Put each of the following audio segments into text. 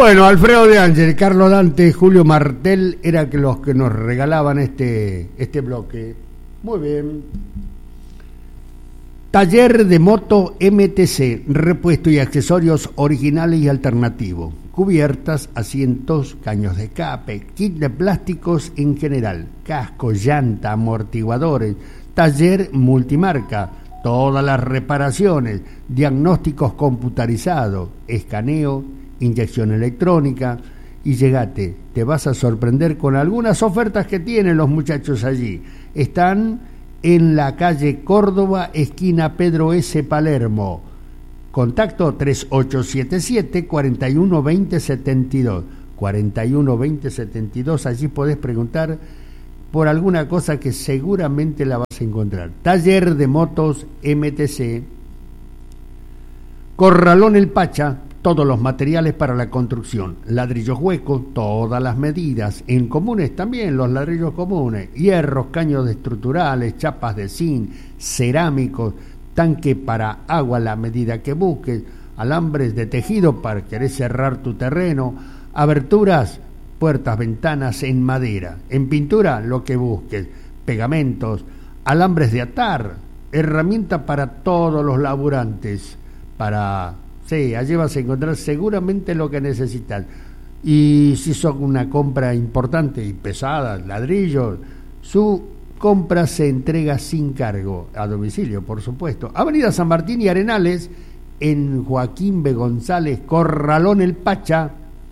Bueno, Alfredo de Ángel, Carlos Dante, Julio Martel eran los que nos regalaban este bloque. Muy bien. Taller de moto MTC, repuesto y accesorios originales y alternativos. Cubiertas, asientos, caños de escape, kit de plásticos en general, casco, llanta, amortiguadores, taller multimarca, todas las reparaciones, diagnósticos computarizados, escaneo, inyección electrónica, y llegate, te vas a sorprender con algunas ofertas que tienen los muchachos allí. Están en la calle Córdoba, esquina Pedro S. Palermo. Contacto 3877-412072. 412072, allí podés preguntar por alguna cosa que seguramente la vas a encontrar. Taller de motos MTC. Corralón El Pacha, todos los materiales para la construcción, ladrillos huecos, todas las medidas, en comunes también los ladrillos comunes, hierros, caños estructurales, chapas de zinc, cerámicos, tanque para agua a la medida que busques, alambres de tejido para querer cerrar tu terreno, aberturas, puertas, ventanas en madera, en pintura lo que busques, pegamentos, alambres de atar, herramienta para todos los laburantes, sí, allí vas a encontrar seguramente lo que necesitas. Y si son una compra importante y pesada, ladrillos, su compra se entrega sin cargo, a domicilio, por supuesto. Avenida San Martín y Arenales, en Joaquín B. González, Corralón El Pacha,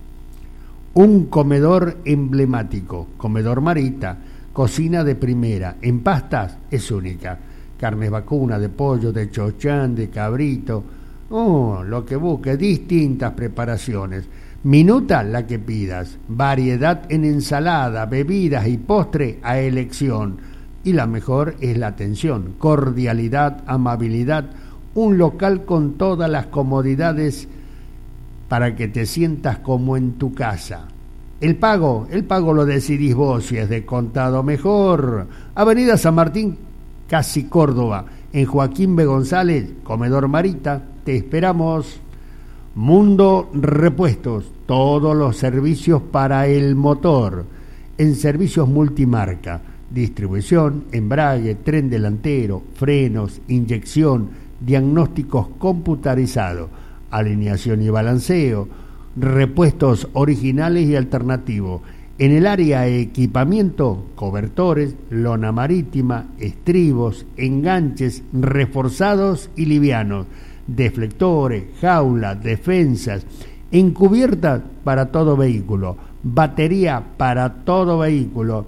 un comedor emblemático, comedor Marita, cocina de primera, en pastas es única, carnes vacuna, de pollo, de chochán, de cabrito, lo que busques, distintas preparaciones, minuta la que pidas, variedad en ensalada, bebidas y postre a elección, y la mejor es la atención, cordialidad, amabilidad, un local con todas las comodidades para que te sientas como en tu casa. El pago lo decidís vos, si es de contado mejor. Avenida San Martín, casi Córdoba, en Joaquín B. González, comedor Marita, te esperamos. Mundo Repuestos, todos los servicios para el motor, en servicios multimarca, distribución, embrague, tren delantero, frenos, inyección, diagnósticos computarizados, alineación y balanceo, repuestos originales y alternativos. En el área de equipamiento, cobertores, lona marítima, estribos, enganches reforzados y livianos, deflectores, jaulas, defensas, encubiertas para todo vehículo, batería para todo vehículo.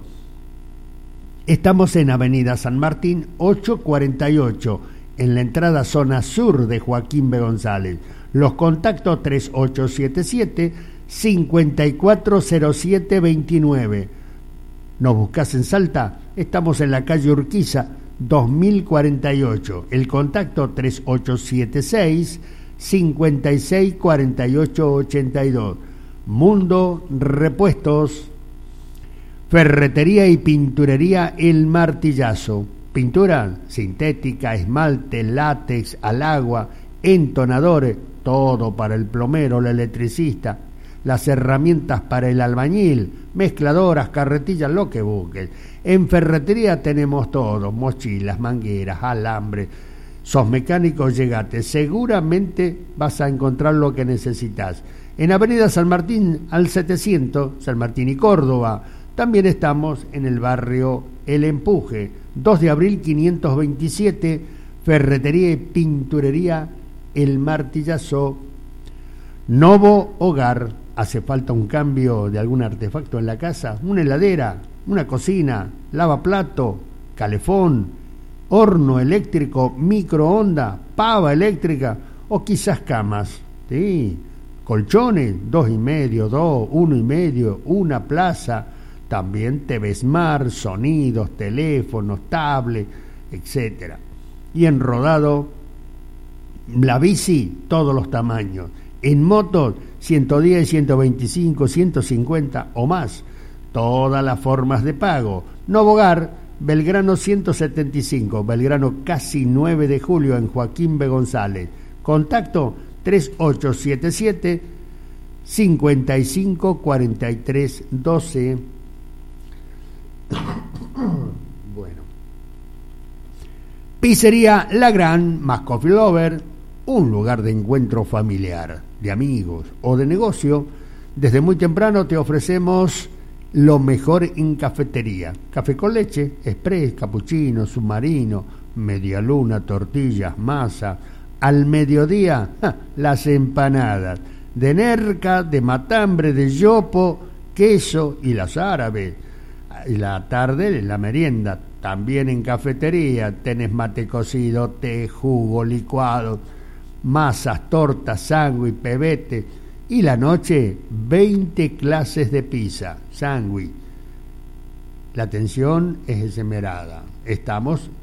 Estamos en Avenida San Martín 848, en la entrada zona sur de Joaquín B. González. Los contactos 3877-540729. Nos buscás en Salta, estamos en la calle Urquiza 2048. El contacto 3876-564882. Mundo Repuestos. Ferretería y pinturería El Martillazo. Pintura sintética, esmalte, látex, al agua, entonadores, todo para el plomero, el electricista, las herramientas para el albañil, mezcladoras, carretillas, lo que busques. En ferretería tenemos todo, mochilas, mangueras, alambres. Sos mecánico, llegate, seguramente vas a encontrar lo que necesitas. En Avenida San Martín al 700, San Martín y Córdoba. También estamos en el barrio El Empuje, 2 de abril 527, ferretería y pinturería El Martillazo. Novo Hogar, hace falta un cambio de algún artefacto en la casa, una heladera, una cocina, lavaplato, calefón, horno eléctrico, microondas, pava eléctrica o quizás camas, ¿sí? Colchones, 2,5, 2, 1,5, una plaza, también TV Smart, sonidos, teléfonos, tablet, etcétera. Y en rodado, la bici, todos los tamaños. En motos, 110, 125, 150 o más. Todas las formas de pago. Novo Hogar, Belgrano 175, Belgrano casi 9 de julio en Joaquín B. González. Contacto 3877 55 43 12. Bueno. Pizzería La Gran más Coffee Lover, un lugar de encuentro familiar, de amigos o de negocio. Desde muy temprano te ofrecemos lo mejor en cafetería: café con leche, express, cappuccino, submarino, media luna, tortillas, masa. Al mediodía, las empanadas de nerca, de matambre, de yopo, queso y las árabes. Y la tarde, la merienda, también en cafetería, tenés mate cocido, té, jugo, licuado, masas, tortas, sándwich, pebete. Y la noche, 20 clases de pizza, sándwich. La atención es esmerada. Estamos